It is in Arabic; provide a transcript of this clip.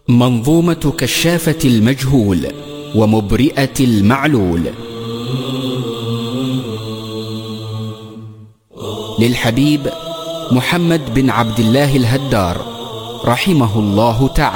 منظومة كشافة المجهول ومبرئة المعلول للحبيب محمد بن عبد الله الهدار رحمه الله تعالى.